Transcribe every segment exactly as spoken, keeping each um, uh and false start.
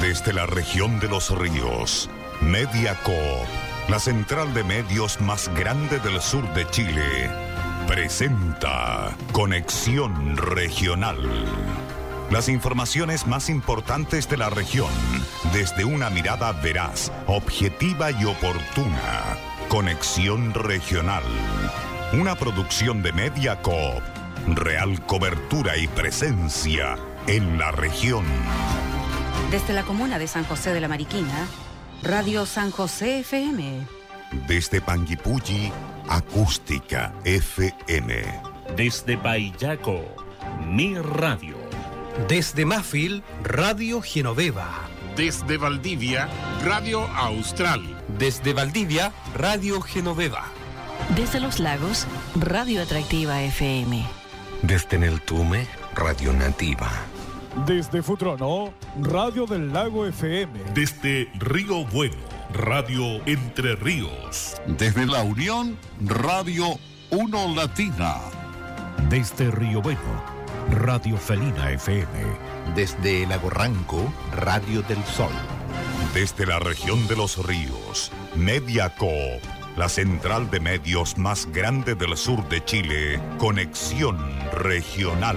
Desde la región de los ríos, Mediacoop, la central de medios más grande del sur de Chile, presenta Conexión Regional. Las informaciones más importantes de la región, desde una mirada veraz, objetiva y oportuna. Conexión Regional. Una producción de Mediacoop. Real cobertura y presencia en la región. Desde la comuna de San José de la Mariquina, Radio San José F M. Desde Panguipulli, Acústica F M. Desde Paillaco, Mi Radio. Desde Mafil, Radio Genoveva. Desde Valdivia, Radio Austral. Desde Valdivia, Radio Genoveva. Desde Los Lagos, Radio Atractiva F M. Desde Neltume, Radio Nativa. Desde Futrono, Radio del Lago F M. Desde Río Bueno, Radio Entre Ríos. Desde La Unión, Radio Uno Latina. Desde Río Bueno, Radio Felina F M. Desde Lago Ranco, Radio del Sol. Desde la región de los ríos, Mediacoop, la central de medios más grande del sur de Chile, Conexión Regional.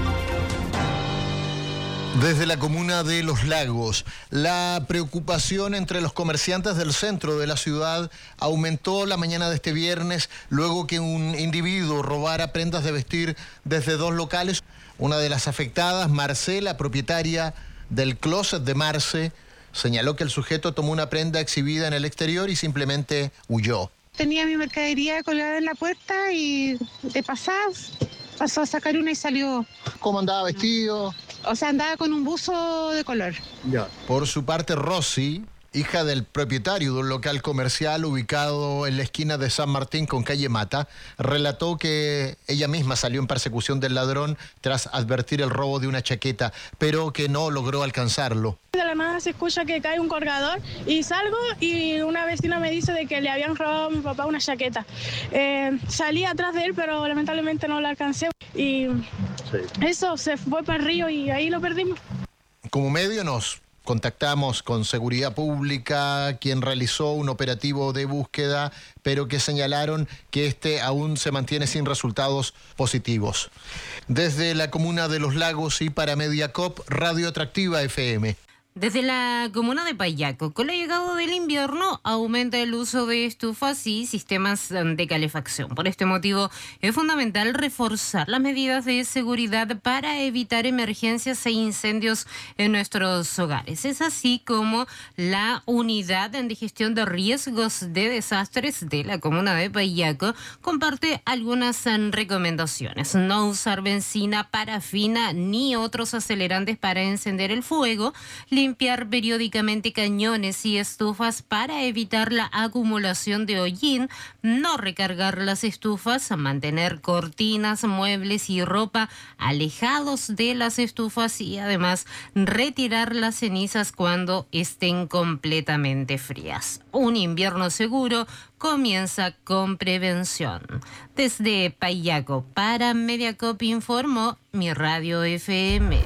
Desde la comuna de Los Lagos, la preocupación entre los comerciantes del centro de la ciudad aumentó la mañana de este viernes luego que un individuo robara prendas de vestir desde dos locales. Una de las afectadas, Marcela, propietaria del closet de Marce, señaló que el sujeto tomó una prenda exhibida en el exterior y simplemente huyó. Tenía mi mercadería colgada en la puerta y de pasadas pasó a sacar una y salió. ¿Cómo andaba vestido? O sea, andaba con un buzo de color. Ya. Por su parte, Rosy, hija del propietario de un local comercial ubicado en la esquina de San Martín con calle Mata, relató que ella misma salió en persecución del ladrón tras advertir el robo de una chaqueta, pero que no logró alcanzarlo. De la nada se escucha que cae un colgador y salgo y una vecina me dice de que le habían robado a mi papá una chaqueta. Eh, salí atrás de él, pero lamentablemente no la alcancé y sí. Eso se fue para el río y ahí lo perdimos. Como medio nos contactamos con Seguridad Pública, quien realizó un operativo de búsqueda, pero que señalaron que este aún se mantiene sin resultados positivos. Desde la comuna de Los Lagos y para Mediacoop, Radio Atractiva F M. Desde la comuna de Paillaco, con la llegada del invierno, aumenta el uso de estufas y sistemas de calefacción. Por este motivo, es fundamental reforzar las medidas de seguridad para evitar emergencias e incendios en nuestros hogares. Es así como la Unidad de Gestión de Riesgos de Desastres de la comuna de Paillaco comparte algunas recomendaciones. No usar benzina, parafina ni otros acelerantes para encender el fuego. Limpiar periódicamente cañones y estufas para evitar la acumulación de hollín, no recargar las estufas, mantener cortinas, muebles y ropa alejados de las estufas y además retirar las cenizas cuando estén completamente frías. Un invierno seguro comienza con prevención. Desde Paillaco para Mediacoop informó Mi Radio F M.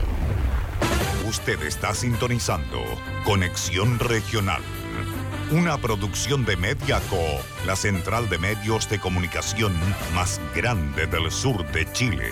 Usted está sintonizando Conexión Regional, una producción de Mediacoop, la central de medios de comunicación más grande del sur de Chile.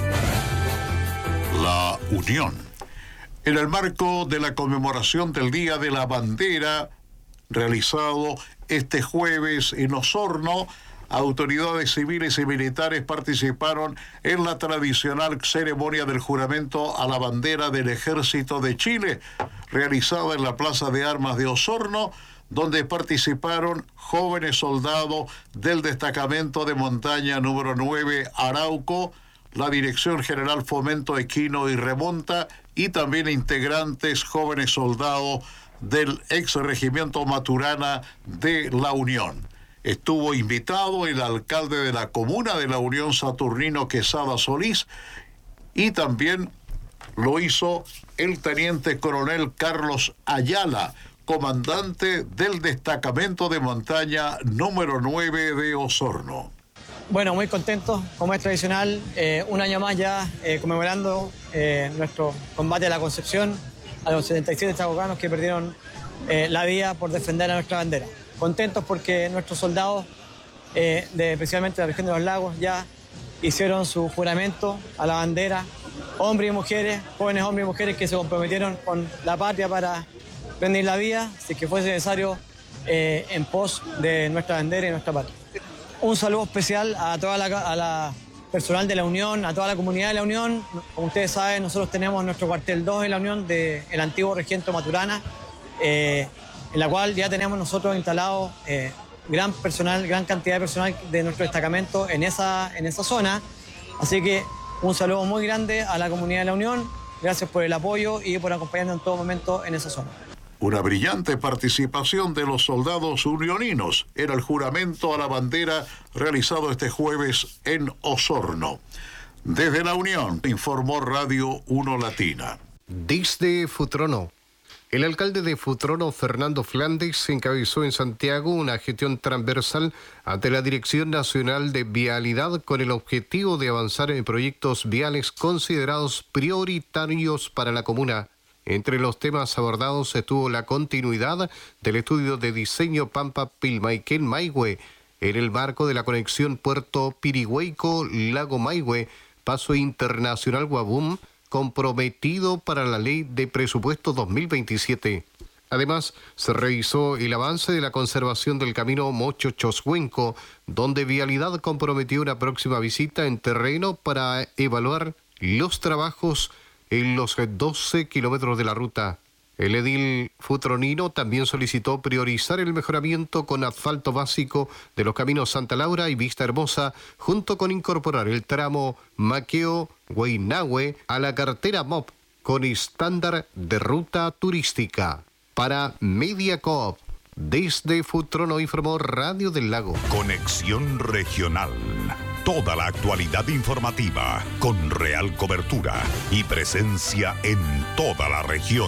La Unión. En el marco de la conmemoración del Día de la Bandera, realizado este jueves en Osorno, autoridades civiles y militares participaron en la tradicional ceremonia del juramento a la bandera del Ejército de Chile, realizada en la Plaza de Armas de Osorno, donde participaron jóvenes soldados del destacamento de montaña número nueve Arauco, la Dirección General Fomento Equino y Remonta y también integrantes jóvenes soldados del ex regimiento Maturana de La Unión. Estuvo invitado el alcalde de la comuna de La Unión, Saturnino Quesada Solís, y también lo hizo el teniente coronel Carlos Ayala, comandante del destacamento de montaña número nueve de Osorno. Bueno, muy contentos, como es tradicional, eh, un año más ya eh, conmemorando eh, nuestro combate a la Concepción, a los setenta y siete chacocanos que perdieron eh, la vida por defender a nuestra bandera. Contentos porque nuestros soldados, eh, de, especialmente de la región de los lagos, ya hicieron su juramento a la bandera, hombres y mujeres, jóvenes hombres y mujeres que se comprometieron con la patria para rendir la vida, si que fuese necesario, eh, en pos de nuestra bandera y nuestra patria. Un saludo especial a toda la, a la personal de la Unión, a toda la comunidad de la Unión. Como ustedes saben, nosotros tenemos nuestro cuartel dos en la Unión del antiguo Regimiento Maturana, eh, en la cual ya tenemos nosotros instalado eh, gran personal, gran cantidad de personal de nuestro destacamento en esa, en esa zona. Así que un saludo muy grande a la comunidad de la Unión. Gracias por el apoyo y por acompañarnos en todo momento en esa zona. Una brillante participación de los soldados unioninos era el juramento a la bandera realizado este jueves en Osorno. Desde la Unión, informó Radio uno Latina. Desde Futrono. El alcalde de Futrono, Fernando Flandes, encabezó en Santiago una gestión transversal ante la Dirección Nacional de Vialidad con el objetivo de avanzar en proyectos viales considerados prioritarios para la comuna. Entre los temas abordados estuvo la continuidad del estudio de diseño Pampa-Pilmaiquén-Maihue en el marco de la conexión Puerto Pirihueico-Lago Maihue, Paso Internacional Guabum, comprometido para la Ley de Presupuesto dos mil veintisiete. Además, se revisó el avance de la conservación del camino Mocho-Choshuenco, donde Vialidad comprometió una próxima visita en terreno para evaluar los trabajos en los doce kilómetros de la ruta. El edil futronino también solicitó priorizar el mejoramiento con asfalto básico de los caminos Santa Laura y Vista Hermosa, junto con incorporar el tramo Maqueo-Huaynahue a la cartera M O P con estándar de ruta turística. Para Mediacoop, desde Futrono informó Radio del Lago. Conexión Regional. Toda la actualidad informativa con real cobertura y presencia en toda la región.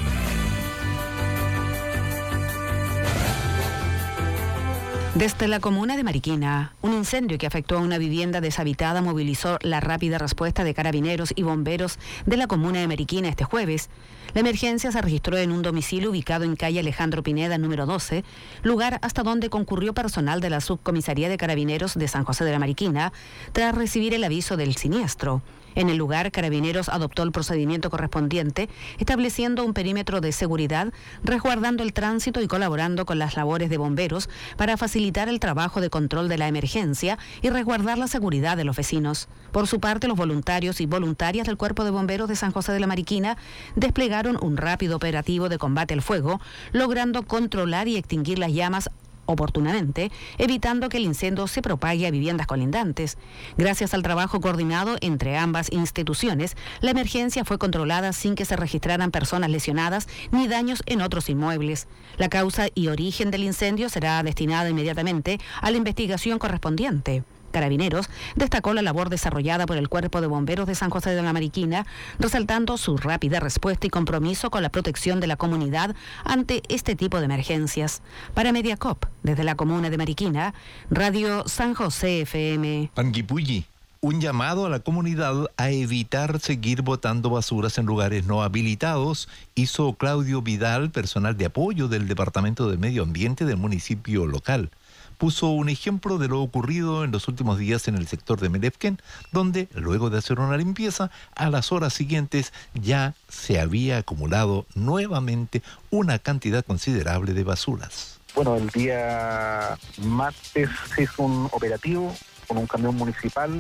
Desde la comuna de Mariquina, un incendio que afectó a una vivienda deshabitada movilizó la rápida respuesta de carabineros y bomberos de la comuna de Mariquina este jueves. La emergencia se registró en un domicilio ubicado en calle Alejandro Pineda, número doce, lugar hasta donde concurrió personal de la Subcomisaría de Carabineros de San José de la Mariquina tras recibir el aviso del siniestro. En el lugar, Carabineros adoptó el procedimiento correspondiente, estableciendo un perímetro de seguridad, resguardando el tránsito y colaborando con las labores de bomberos para facilitar el trabajo de control de la emergencia y resguardar la seguridad de los vecinos. Por su parte, los voluntarios y voluntarias del Cuerpo de Bomberos de San José de la Mariquina desplegaron un rápido operativo de combate al fuego, logrando controlar y extinguir las llamas oportunamente, evitando que el incendio se propague a viviendas colindantes. Gracias al trabajo coordinado entre ambas instituciones, la emergencia fue controlada sin que se registraran personas lesionadas ni daños en otros inmuebles. La causa y origen del incendio será destinada inmediatamente a la investigación correspondiente. Carabineros destacó la labor desarrollada por el Cuerpo de Bomberos de San José de la Mariquina, resaltando su rápida respuesta y compromiso con la protección de la comunidad ante este tipo de emergencias. Para Mediacoop, desde la comuna de Mariquina, Radio San José F M. Panguipulli, un llamado a la comunidad a evitar seguir botando basuras en lugares no habilitados, hizo Claudio Vidal, personal de apoyo del Departamento de Medio Ambiente del municipio local. Puso un ejemplo de lo ocurrido en los últimos días en el sector de Melefken, donde, luego de hacer una limpieza, a las horas siguientes ya se había acumulado nuevamente una cantidad considerable de basuras. Bueno, el día martes se hizo un operativo con un camión municipal.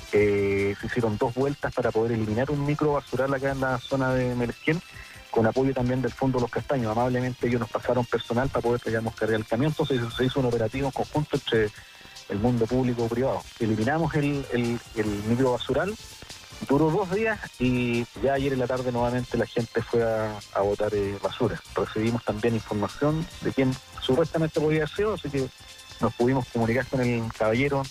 Eh, se hicieron dos vueltas para poder eliminar un micro basural acá en la zona de Melefken, con apoyo también del Fondo Los Castaños. Amablemente ellos nos pasaron personal para poder, digamos, cargar el camión. Entonces se hizo un operativo en conjunto entre el mundo público y privado. Eliminamos el, el, el micro basural, duró dos días y ya ayer en la tarde nuevamente la gente fue a, a botar eh, basura. Recibimos también información de quién supuestamente podía haber sido, así que nos pudimos comunicar con el caballero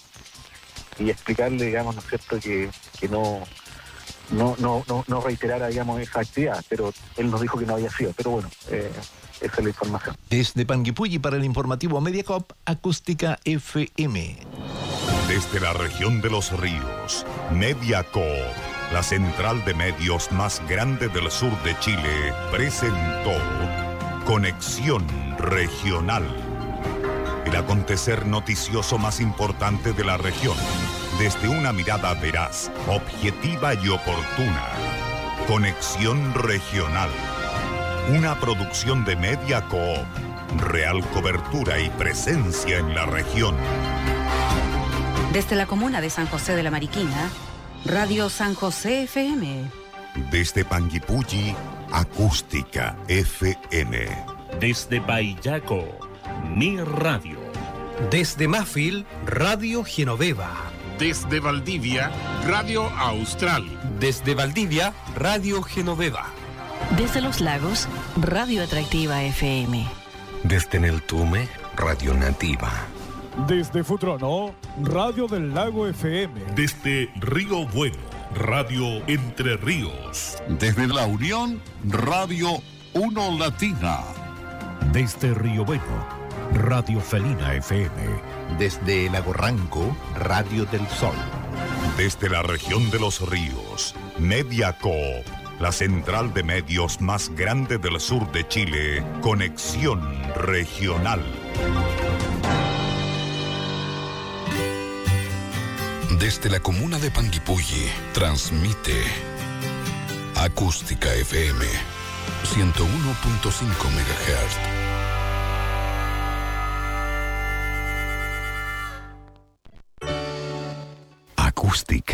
y explicarle, digamos, ¿no es cierto?, que, que no... No, no, no, no reiterara, digamos, esa actividad, pero él nos dijo que no había sido. Pero bueno, eh, esa es la información. Desde Panguipulli para el informativo Mediacoop, Acústica F M. Desde la región de los ríos, Mediacoop la central de medios más grande del sur de Chile, presentó Conexión Regional. El acontecer noticioso más importante de la región, desde una mirada veraz, objetiva y oportuna. Conexión Regional. Una producción de Media Coop. Real cobertura y presencia en la región. Desde la comuna de San José de la Mariquina, Radio San José F M. Desde Panguipulli, Acústica F M. Desde Payaco, Mi Radio. Desde Mafil, Radio Genoveva. Desde Valdivia, Radio Austral. Desde Valdivia, Radio Genoveva. Desde Los Lagos, Radio Atractiva F M. Desde Neltume, Radio Nativa. Desde Futrono, Radio del Lago F M. Desde Río Bueno, Radio Entre Ríos. Desde La Unión, Radio Uno Latina. Desde Río Bueno, Radio Felina F M. Desde Lago Ranco, Radio del Sol. Desde la región de los ríos, Media Coop, la central de medios más grande del sur de Chile, Conexión Regional. Desde la comuna de Panguipulli, transmite Acústica F M, ciento uno punto cinco megahertz. Acústica.